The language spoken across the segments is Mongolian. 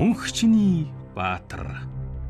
Мөнхчний баатар.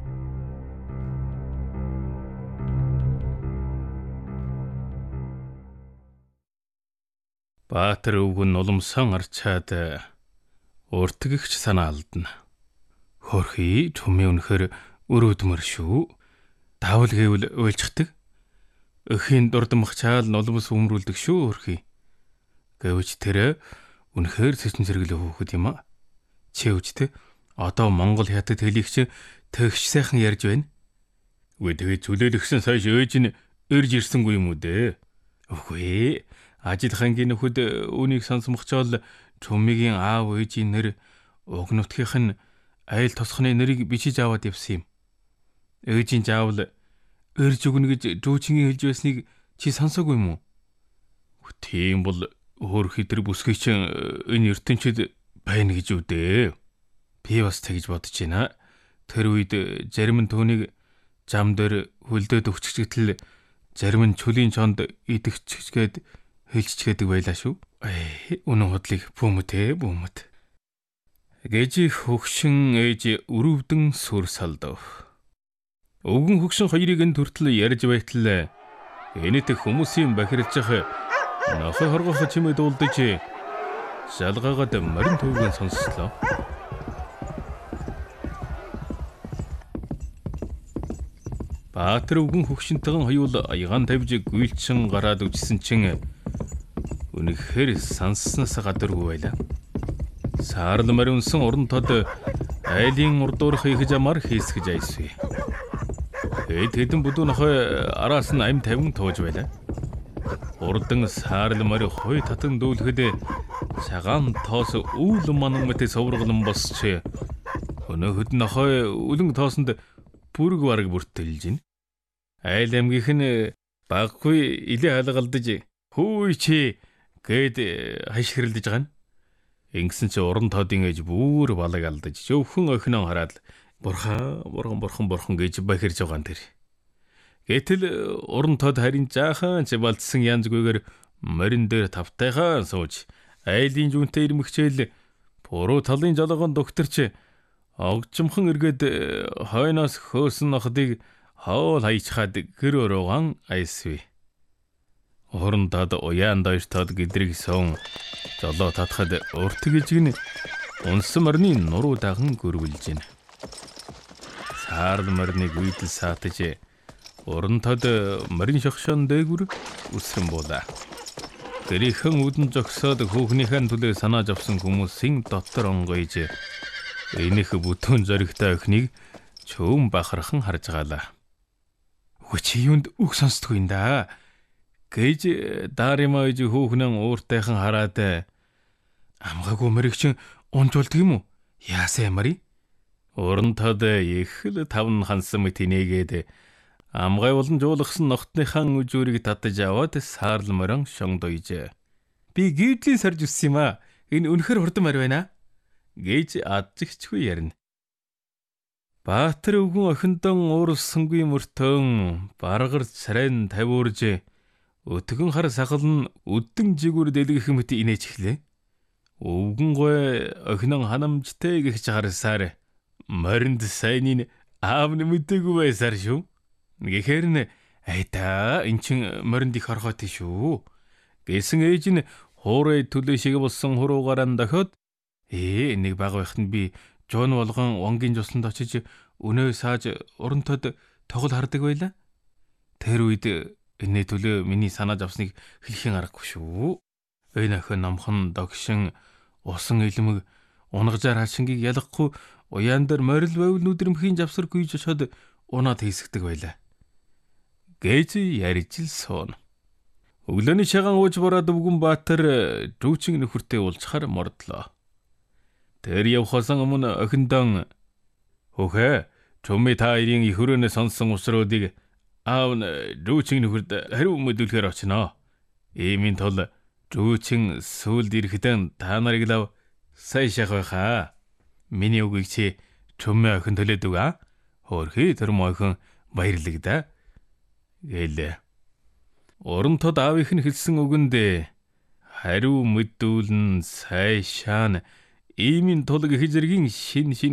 Баатар өвгөн уламсан арчаад уртгэгч санаа алдна. Хөрхий чумын үнэхэр өрөөдмөр шүү. Давал гэвэл уйлчдаг. Өхийн дурдмахчаал нулимс өмрүүлдэг шүү хөрхий. Гэвч тэр үнэхээр сэсэн зэрэглээ хөөхд юм а. Чи үжтэй одоо Монгол хятад хэлийгч тэгш сайхан ярьж байна. Үгүй тэгээ зүлээлгсэн сайш ээж нь ирж ирсэнгүй юм уу дээ. Үгүй ажил хангийн нөхөд үүнийг сонсмогчоол чумыгийн аав ээжийн нэр уг нутгийнх нь айл тосхны нэрийг бичиж аваад явсан юм. Ээжийн заавал ирж өгнө гэж жүүчингийн хэлж байсныг чи сонсоогүй юм уу? Тийм бол хөрхий тэр бүсгүй чинь энэ ертөнцид байна гэж үдээ. Би бас тэгж бодож байна. Тэр үед зарим нь түүнийг зам дээр хөлдөөд өгчгчтэл зарим нь чүлийн чонд идэгчгээд хэлчихгээд байлаа шүү. Үнэн худлыг бүүмэт. Гэж хөгшин ээж өрөвдөн сүр салдав. Өвгөн хөгшин хоёрыг энэ төртөл ярьж байтал энэт хүмүүсийн бахиралжих нохой хоргох чимээ дуулдаж шалгаагаад морин төвгөн сонслоо. Баатар өвгөн хөгшинтэйгэн хоёул аягаан тавьж гүйлчин гараад үжсэн чин үнэхээр санснаас гадаргүй байлаа. Саарл морин унсан уран тод айлын урдуурах их замаар хийсгэж айсвэ. Хэдэн бүдүүн нохой араас нь ам тавин тууж байлаа. Урдан саарл морин хой татан дүүлэхэд цагаан тоос үүл манан мэт соврголон босч өнөөд нохой үлэн тоосонд бүрэг бараг бүртэлж байна. Айл аймгийнх нь баггүй илээ халгалдаж хөөе чи гэд хашгирлдэж байгаа нь. Ингэсэн чи уран тоодын ээж бүр балаг алдаж зөвхөн охиноо хараад бурхан гэж бахирж байгаа нь тэр. Гэтэл уран тод харин жаахан ч балтсан янзгүйгээр морин дээр тавтайхан сууж айлын жүнтэй ирмэгчээл буруу талын жолоогон докторч огжимхан эргээд хойноос хөөсөн нохдыг хоол хайчхаад гэр өрөөган айсвэ. Уран тод уяан дойр тод гэдрийг сон жолоо татхад уртгэж гин унсан морины нуруу даган гөрвөлж байна. Саарл мориныг үйдэл саатаж уран тод морин шогшоон дээгүр үсрэн буулаа. Гэрийнхэн үдэн зогсоод хүүхнийхэн төлөө санааж авсан хүмүүсийн дотор онгойж энэх бүтэн зоригтой охиныг чөөн бахархан харж гаалаа. Үгүй чи юунд үг сонсдгүй юм да. Гэж даримаа ээж хүүхнэн ууртайхан хараад амгаагүй мэрэгчин унжуулдаг юм уу? Яасан ямари? Уран тод их л таван хансан мэт нээгээд амгай болон жуулгасан ногтныхан үжүүрийг татаж аваад саарл морин шонгдойж. Би гівдлийн сарж үссэн юм а. Энэ үнэхэр хурдан морь байна. Гэж адчигчгүй ярина. Баатар өвгөн охиндон уурсангүй мөртөн баргар царайн тавиурж өтгөн хар сахалн үдэн жигүр дэлгэх мэт инээж эхлэв. Өвгөн гой охинон ханамжтай гихч харсаар моринд сайнын аав нь мэдээгүй байсаар шүү. Гэхээр н айта эн чин моринд их орхот шүү. Гэсэн ээж нь хуурай төлөө шиг болсон хуруугаараа дохиод нэг баг байхад би жуун болгон онгийн жусланд очиж өнөө сааж уран тод тоглол хардаг байла. Тэр үед энэ төлөө миний санааж авсныг хэлхийн аргагүй шүү. Энэ охин номхон догшин усан илмэг унгажаар хашингийг ялахгүй уяан дээр морил байвал нүдрэмхийн завсар гүйж очоод унаад хийсгдэг байла. Гэж ярьж л суун. Өглөөний шагаан ууж бараад өвгөн баатар дүүчин нөхөртэй уулзахаар мордлоо. Тэр явхаас өмнө охиндон "Хөөе, чумми та хоёрын их өрөөнөө сонсон усруудыг аав нь дүүчин нөхөрд хариу мэдүүлэхээр очноо. Иймийн тул дүүчин сүлд ирэхдээ та нарыг лав сайн шах байхаа. Миний үгийг чи чумми охин төлөөдөг а? Хөрхий тэр мохон баярлагдаа." гэлээ. Уран тод аавынх нь хэлсэн үгэндээ хариу мэдүүлэн сайшаан иймийн тулг их зэргийн шин